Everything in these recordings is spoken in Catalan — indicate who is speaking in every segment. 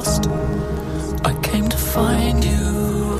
Speaker 1: lost. I came to find you,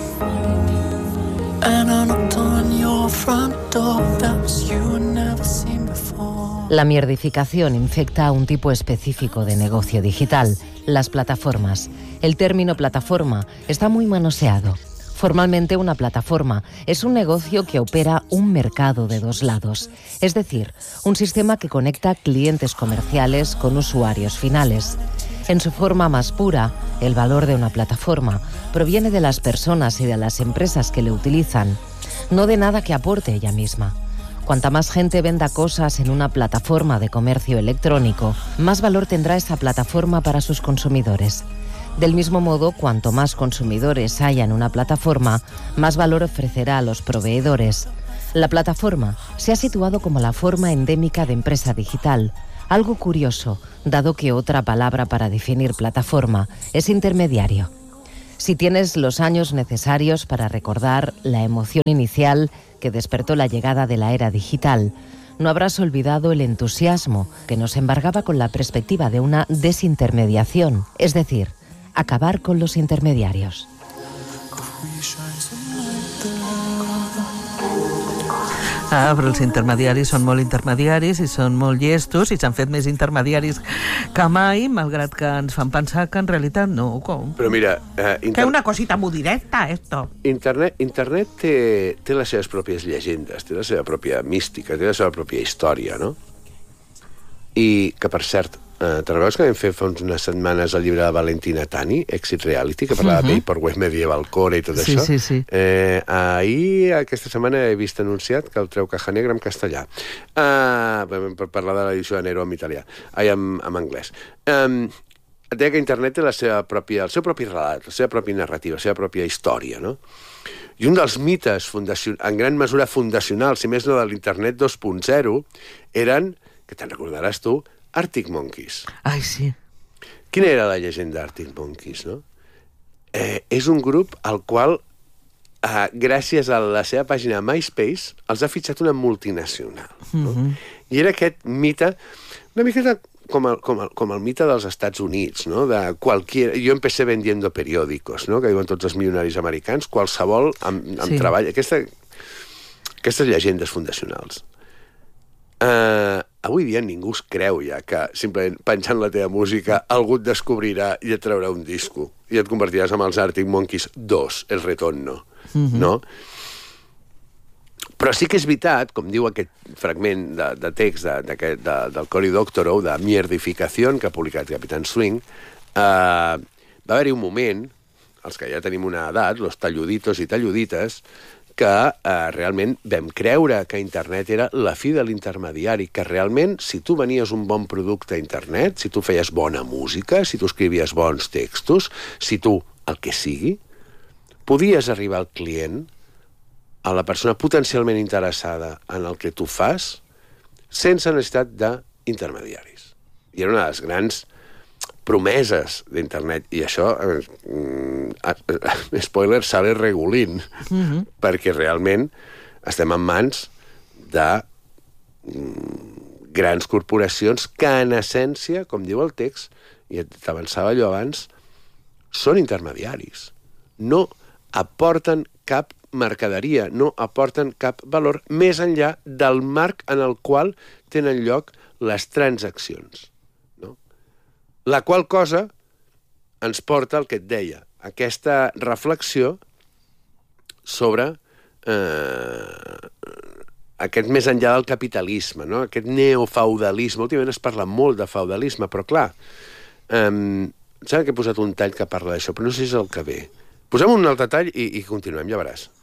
Speaker 1: and I knocked on your front door. That was you I'd never seen before.
Speaker 2: La mierdificación infecta a un tipo específico de negocio digital, las plataformas. El término plataforma está muy manoseado. Formalmente, una plataforma es un negocio que opera un mercado de dos lados, es decir, un sistema que conecta clientes comerciales con usuarios finales. En su forma más pura, el valor de una plataforma proviene de las personas y de las empresas que le utilizan, no de nada que aporte ella misma. Cuanta más gente venda cosas en una plataforma de comercio electrónico, más valor tendrá esa plataforma para sus consumidores. Del mismo modo, cuanto más consumidores haya en una plataforma, más valor ofrecerá a los proveedores. La plataforma se ha situado como la forma endémica de empresa digital, algo curioso, dado que otra palabra para definir plataforma es intermediario. Si tienes los años necesarios para recordar la emoción inicial que despertó la llegada de la era digital, no habrás olvidado el entusiasmo que nos embargaba con la perspectiva de una desintermediación, es decir, acabar con los intermediarios.
Speaker 3: Però els intermediaris són molt intermediaris i són molt llestos i s'han fet més intermediaris que mai, malgrat que ens fan pensar que en realitat no. Com?
Speaker 4: Però mira...
Speaker 3: Que és una cosita muy directa, esto.
Speaker 4: Internet té les seves pròpies llegendes, té la seva pròpia mística, té la seva pròpia història, no? I que, per cert, te'n recordes que vam fer fa unes setmanes el llibre de Valentina Tani, Exit Reality, que parlava de Vaporwave Medieval Core i tot això?
Speaker 3: Sí.
Speaker 4: Ahir, aquesta setmana, he vist anunciat que el treu Caja Negra en castellà. Per parlar de l'edició de Nero en italià. En anglès. Deia que internet té el seu propi relat, la seva pròpia narrativa, la seva pròpia història, no? I un dels mites, en gran mesura fundacionals, si més no de l'internet 2.0, eren, que te'n recordaràs tu, Arctic Monkeys.
Speaker 3: Ai, sí.
Speaker 4: Quina era la llegenda d'Arctic Monkeys, no? És un grup al qual, gràcies a la seva pàgina MySpace, els ha fitxat una multinacional. No? I era aquest mite, una miqueta com el mite dels Estats Units, no? Yo empecé vendiendo periódicos, no? Que diuen tots els milionaris americans, qualsevol amb treball. Aquestes llegendes fundacionals. Avui dia ningú es creu ja que simplement penjant la teva música algú et descobrirà i et traurà un disco i et convertiràs en els Arctic Monkeys 2, el retorno, no? Però sí que és veritat, com diu aquest fragment de text del Cory Doctorow, de mierdificació, que ha publicat Capitán Swing, va haver-hi un moment, els que ja tenim una edat, los talluditos i talludites, que realment vam creure que internet era la fi de l'intermediari, que realment, si tu venies un bon producte a internet, si tu feies bona música, si tu escrivies bons textos, si tu, el que sigui, podies arribar al client, a la persona potencialment interessada en el que tu fas, sense necessitat d'intermediaris. I era una de les grans promeses d'internet, i això, spoiler, sale regulint, perquè realment estem en mans de grans corporacions que, en essència, com diu el text, i t'avançava allò abans, són intermediaris. No aporten cap mercaderia, no aporten cap valor més enllà del marc en el qual tenen lloc les transaccions. La qual cosa ens porta al que et deia, aquesta reflexió sobre aquest més enllà del capitalisme, no? Aquest neofeudalisme. Últimament es parla molt de feudalisme, però clar, sembla que he posat un tall que parla d'això, però no sé si és el que ve. Posem un altre tall i continuem, ja veràs.